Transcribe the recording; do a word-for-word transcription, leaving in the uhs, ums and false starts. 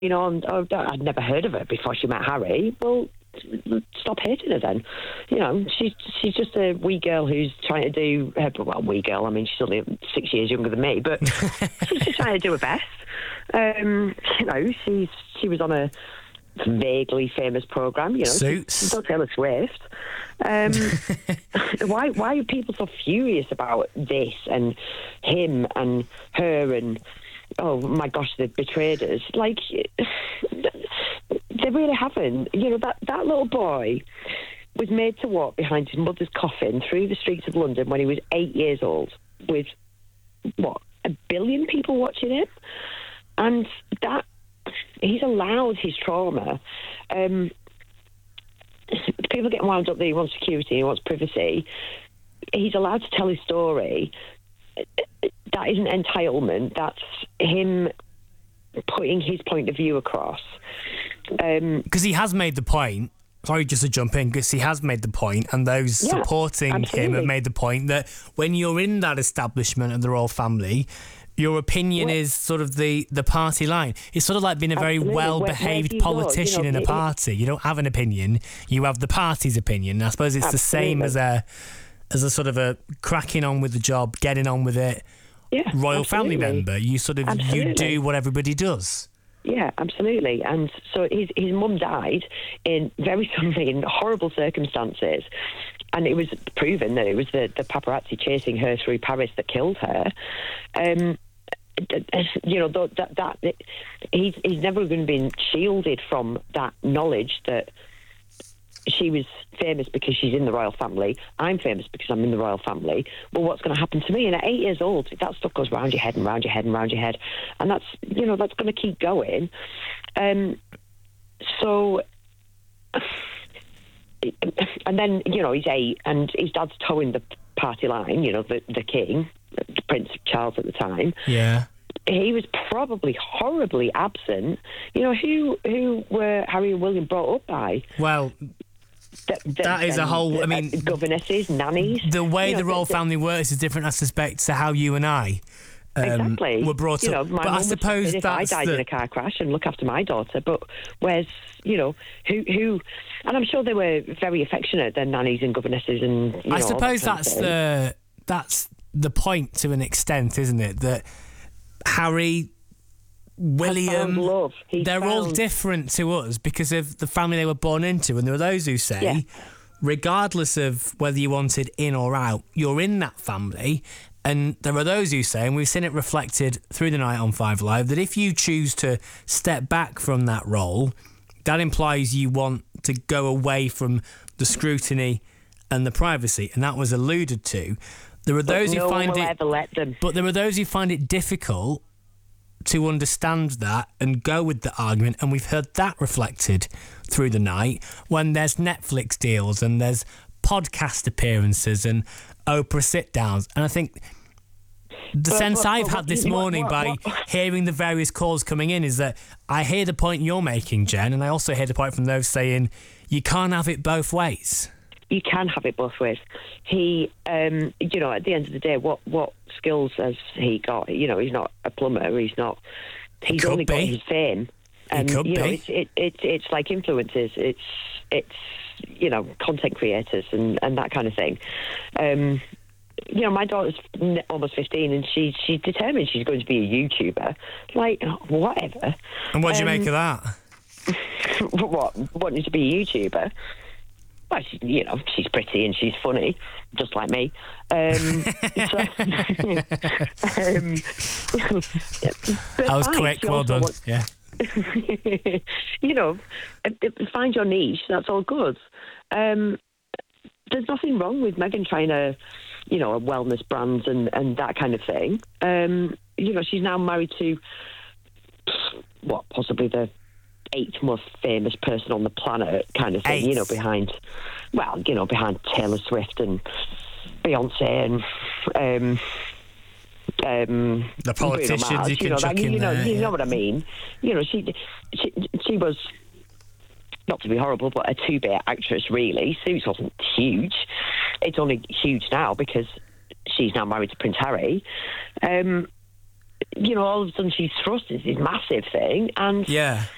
you know, and, oh, I'd never heard of her before she met Harry. Well, stop hating her then. You know, she's she's just a wee girl who's trying to do her, well, wee girl, I mean, she's only six years younger than me, but she's just trying to do her best. Um, you know, she's she was on a vaguely famous programme, you know. Suits. She's not Taylor Swift. Um, why why are people so furious about this and him and her and, oh my gosh, they've betrayed us? Like, they really haven't. You know, that, that little boy was made to walk behind his mother's coffin through the streets of London when he was eight years old with, what, a billion people watching him? And that, he's allowed his trauma. Um, people get wound up that he wants security, he wants privacy. He's allowed to tell his story. That isn't entitlement. That's him putting his point of view across. Because um, he has made the point. Sorry, just to jump in, because he has made the point, and those yeah, supporting absolutely. him have made the point that when you're in that establishment of the royal family, your opinion well, is sort of the, the party line. It's sort of like being a very absolutely. well-behaved where, where politician go, you know, in a party. You don't have an opinion, you have the party's opinion. And I suppose it's absolutely. the same as a as a sort of a cracking on with the job, getting on with it, yeah, royal absolutely. family member. You sort of absolutely. you do what everybody does. Yeah, absolutely. And so his his mum died in very suddenly in horrible circumstances, and it was proven that it was the, the paparazzi chasing her through Paris that killed her. Um, you know, that that, that he's he's never going to be shielded from that knowledge that she was famous because she's in the royal family. I'm famous because I'm in the royal family. Well, what's going to happen to me? And at eight years old, that stuff goes round your head and round your head and round your head. And that's, you know, that's going to keep going. Um, so, and then, you know, he's eight and his dad's towing the party line, you know, the, the king, Prince Charles at the time. Yeah. He was probably horribly absent. You know, who who were Harry and William brought up by? Well, The, the, that is a whole, I mean... Uh, governesses, nannies. The way you know, the royal the, family works is different, I suspect, to how you and I um, exactly. were brought you up. Know, my but I suppose if that's I died the... in a car crash and look after my daughter, but where's, you know, who... who and I'm sure they were very affectionate, their nannies and governesses and, you know, I suppose that that's the that's the point to an extent, isn't it? That Harry... William, love. they're found... all different to us because of the family they were born into. And there are those who say, yeah. regardless of whether you wanted in or out, you're in that family. And there are those who say, and we've seen it reflected through the night on Five Live, that if you choose to step back from that role, that implies you want to go away from the scrutiny and the privacy. And that was alluded to. There are those but who no find one will it, ever let them. But there are those who find it difficult to understand that and go with the argument, and we've heard that reflected through the night when there's Netflix deals and there's podcast appearances and Oprah sit-downs. And I think the but, sense but, I've but, had this what, morning what, by what? hearing the various calls coming in is that I hear the point you're making, Jen, and I also hear the point from those saying you can't have it both ways. You can have it both ways. He, um, you know, at the end of the day, what, what skills has he got? You know, he's not a plumber. He's not. He's Could only got be. his fame. And He could you know, be. it's it, it, it's like influencers. It's it's you know, content creators and, and that kind of thing. Um, you know, my daughter's almost fifteen, and she she's determined she's going to be a YouTuber. Like whatever. And what do you um, make of that? What wanting to be a YouTuber? Well, she, you know, she's pretty and she's funny, just like me. Um, so, um, That was fine, quick, she well also done. wants- Yeah. you know, find your niche, that's all good. Um, there's nothing wrong with Meghan trying to, you know, a wellness brand and, and that kind of thing. Um, you know, she's now married to, what, possibly the eighth most famous person on the planet kind of thing, Eighth. you know, behind, well, you know, behind Taylor Swift and Beyonce and um, um, The politicians Bruno Mars, you can know, chuck that, in you know, there, you yeah. know what I mean. You know, she, she, she was, not to be horrible, but a two-bit actress, really. Suits wasn't huge. It's only huge now because she's now married to Prince Harry. Um, you know, all of a sudden she's thrust into this massive thing, and Yeah.